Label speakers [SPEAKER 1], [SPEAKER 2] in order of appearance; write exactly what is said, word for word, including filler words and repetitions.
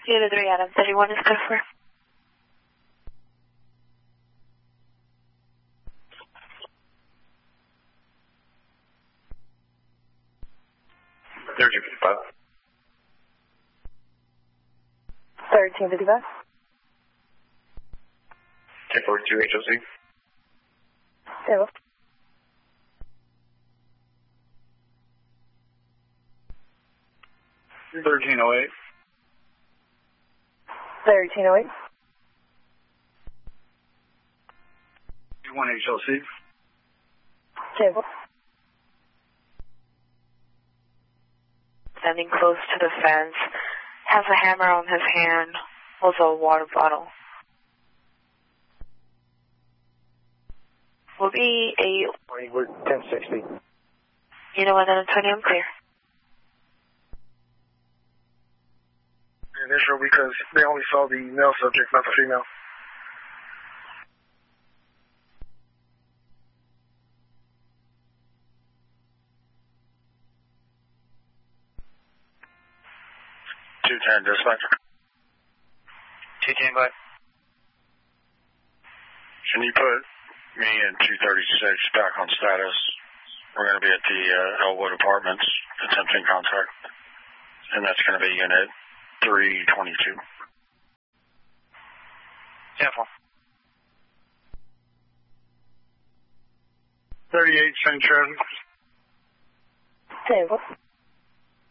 [SPEAKER 1] Unit three, Adam thirty-one is good for.
[SPEAKER 2] thirteen fifty-five.
[SPEAKER 1] thirteen fifty-five.
[SPEAKER 2] ten forty-two H O C.
[SPEAKER 1] Table.
[SPEAKER 2] thirteen oh eight.
[SPEAKER 1] thirteen oh eight.
[SPEAKER 2] one H L C.
[SPEAKER 1] Table. Standing close to the fence, has a hammer on his hand, also a water bottle. Will be a...
[SPEAKER 2] We're ten sixty.
[SPEAKER 1] Unit one and twenty, I'm clear.
[SPEAKER 2] Initial because they only saw the male subject, not the female. two ten, dispatch. two ten, bud. Can you put me and two thirty-six back on status? We're going to be at the uh, Elwood Apartments, attempting contact. And that's going to be unit three twenty-two. Careful. thirty-eight, Saint Charles.
[SPEAKER 1] Table.